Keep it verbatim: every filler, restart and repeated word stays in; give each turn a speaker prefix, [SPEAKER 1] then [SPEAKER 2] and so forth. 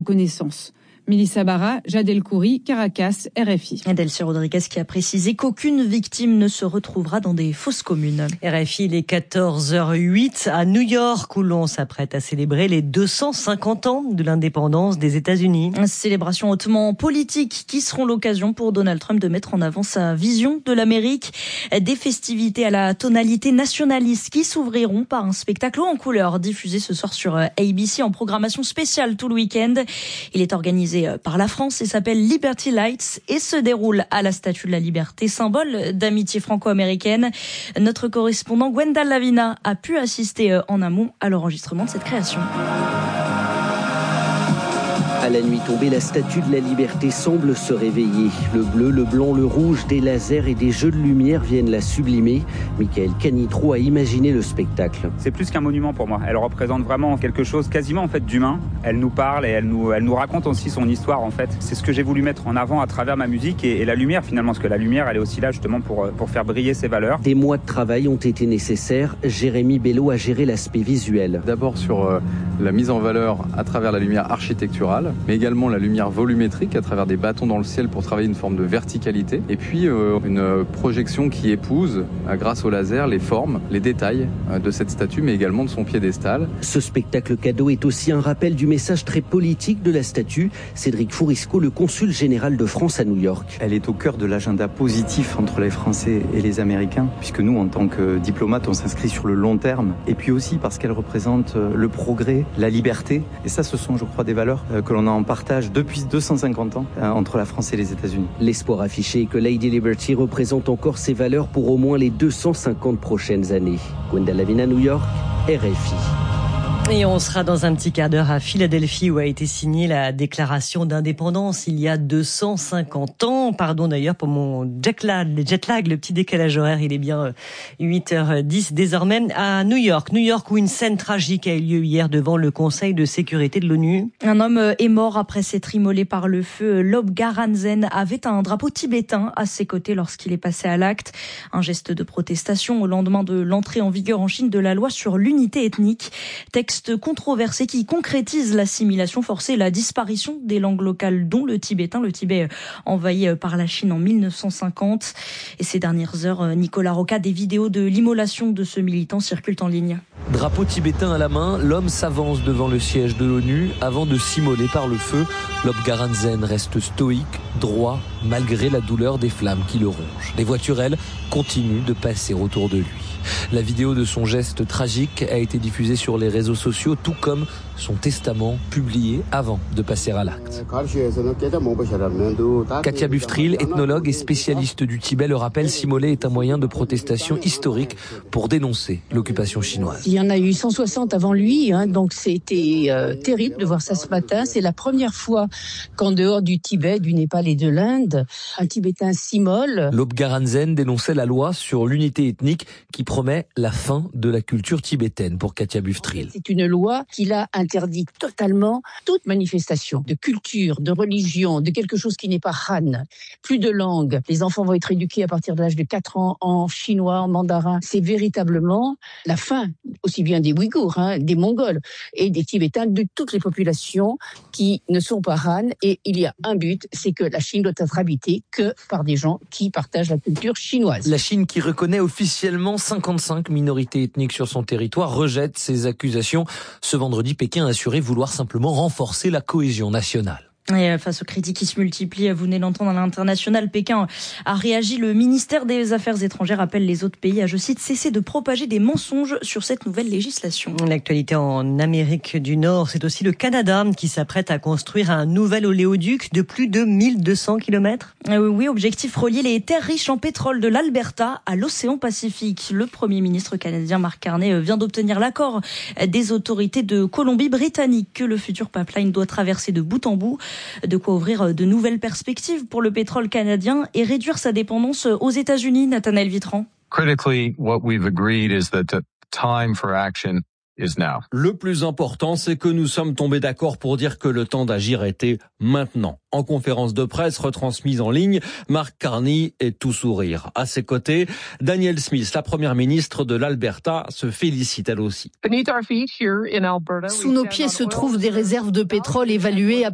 [SPEAKER 1] connaissance. Mélissa Barra, Jad El-Khoury, Caracas, R F I.
[SPEAKER 2] Et Delcy Rodriguez qui a précisé qu'aucune victime ne se retrouvera dans des fosses communes.
[SPEAKER 3] R F I, il est quatorze heures huit à New York où l'on s'apprête à célébrer les deux cent cinquante ans de l'indépendance des États-Unis.
[SPEAKER 2] Célébration hautement politique qui seront l'occasion pour Donald Trump de mettre en avant sa vision de l'Amérique. Des festivités à la tonalité nationaliste qui s'ouvriront par un spectacle haut en couleur diffusé ce soir sur A B C en programmation spéciale tout le week-end. Il est organisé par la France et s'appelle Liberty Lights et se déroule à la Statue de la Liberté, symbole d'amitié franco-américaine. Notre correspondant Gwendal Lavina a pu assister en amont à l'enregistrement de cette création.
[SPEAKER 4] À la nuit tombée, la Statue de la Liberté semble se réveiller. Le bleu, le blanc, le rouge, des lasers et des jeux de lumière viennent la sublimer. Michael Canitro a imaginé le spectacle.
[SPEAKER 5] C'est plus qu'un monument pour moi. Elle représente vraiment quelque chose quasiment en fait d'humain. Elle nous parle et elle nous, elle nous raconte aussi son histoire en fait. C'est ce que j'ai voulu mettre en avant à travers ma musique et, et la lumière finalement, parce que la lumière elle est aussi là justement pour, pour faire briller ses valeurs.
[SPEAKER 4] Des mois de travail ont été nécessaires. Jérémy Bello a géré l'aspect visuel.
[SPEAKER 6] D'abord sur euh, la mise en valeur à travers la lumière architecturale, mais également la lumière volumétrique à travers des bâtons dans le ciel pour travailler une forme de verticalité. Et puis euh, une projection qui épouse, euh, grâce au laser, les formes, les détails euh, de cette statue, mais également de son piédestal.
[SPEAKER 4] Ce spectacle cadeau est aussi un rappel du message très politique de la statue. Cédric Fourisco, le consul général de France à New York.
[SPEAKER 7] Elle est au cœur de l'agenda positif entre les Français et les Américains, puisque nous, en tant que diplomates, on s'inscrit sur le long terme. Et puis aussi parce qu'elle représente le progrès, la liberté. Et ça, ce sont, je crois, des valeurs que l'on a en partage depuis deux cent cinquante ans euh, entre la France et les États-Unis.
[SPEAKER 4] L'espoir affiché est que Lady Liberty représente encore ses valeurs pour au moins les deux cent cinquante prochaines années. Gwendal Lavina, New York, R F I.
[SPEAKER 3] Et on sera dans un petit quart d'heure à Philadelphie où a été signée la déclaration d'indépendance il y a deux cent cinquante ans. Pardon d'ailleurs pour mon jet lag, le jet lag, le petit décalage horaire, il est bien huit heures dix désormais à New York. New York où une scène tragique a eu lieu hier devant le Conseil de sécurité de l'ONU.
[SPEAKER 2] Un homme est mort après s'être immolé par le feu. Lob Garanzen avait un drapeau tibétain à ses côtés lorsqu'il est passé à l'acte. Un geste de protestation au lendemain de l'entrée en vigueur en Chine de la loi sur l'unité ethnique. Texte controversé qui concrétise l'assimilation forcée et la disparition des langues locales, dont le tibétain, le Tibet envahi par la Chine en mille neuf cent cinquante. Et ces dernières heures, Nicolas Roca, des vidéos de l'immolation de ce militant circulent en ligne.
[SPEAKER 8] Drapeau tibétain à la main, l'homme s'avance devant le siège de l'ONU avant de s'immoler par le feu. Lob Garanzen reste stoïque, droit, malgré la douleur des flammes qui le rongent. Les voitures, elles, continuent de passer autour de lui. La vidéo de son geste tragique a été diffusée sur les réseaux sociaux, tout comme son testament publié avant de passer à l'acte. Katia Buftril, ethnologue et spécialiste du Tibet, le rappelle, s'immoler est un moyen de protestation historique pour dénoncer l'occupation chinoise.
[SPEAKER 9] Il y en a eu cent soixante avant lui, hein, donc c'était euh, terrible de voir ça ce matin. C'est la première fois qu'en dehors du Tibet, du Népal et de l'Inde, un Tibétain s'immole.
[SPEAKER 8] Lob Garanzen dénonçait la loi sur l'unité ethnique qui promet la fin de la culture tibétaine pour Katia Buftril.
[SPEAKER 9] C'est une loi qui l'a interdit totalement toute manifestation de culture, de religion, de quelque chose qui n'est pas Han. Plus de langue. Les enfants vont être éduqués à partir de l'âge de quatre ans en chinois, en mandarin. C'est véritablement la fin, aussi bien des Ouïghours, hein, des Mongols et des Tibétains, de toutes les populations qui ne sont pas Han. Et il y a un but, c'est que la Chine doit être habitée que par des gens qui partagent la culture chinoise.
[SPEAKER 8] La Chine, qui reconnaît officiellement cinquante-cinq minorités ethniques sur son territoire, rejette ces accusations. Ce vendredi, Pékin a assuré vouloir simplement renforcer la cohésion nationale.
[SPEAKER 2] Et face aux critiques qui se multiplient, vous venez d'entendre à l'international, Pékin a réagi. Le ministère des Affaires étrangères appelle les autres pays à, je cite, cesser de propager des mensonges sur cette nouvelle législation.
[SPEAKER 3] L'actualité en Amérique du Nord, c'est aussi le Canada qui s'apprête à construire un nouvel oléoduc de plus de mille deux cents kilomètres.
[SPEAKER 2] Euh, oui, objectif relier les terres riches en pétrole de l'Alberta à l'océan Pacifique. Le Premier ministre canadien Mark Carney vient d'obtenir l'accord des autorités de Colombie-Britannique que le futur pipeline doit traverser de bout en bout. De quoi ouvrir de nouvelles perspectives pour le pétrole canadien et réduire sa dépendance aux États-Unis, Nathanaël Vitran.
[SPEAKER 10] Critically, what we've agreed is that the time for action is now.
[SPEAKER 11] Le plus important, c'est que nous sommes tombés d'accord pour dire que le temps d'agir était maintenant. En conférence de presse retransmise en ligne, Mark Carney est tout sourire. À ses côtés, Danielle Smith, la première ministre de l'Alberta, se félicite elle aussi.
[SPEAKER 12] Sous nos pieds se trouvent des réserves de pétrole évaluées à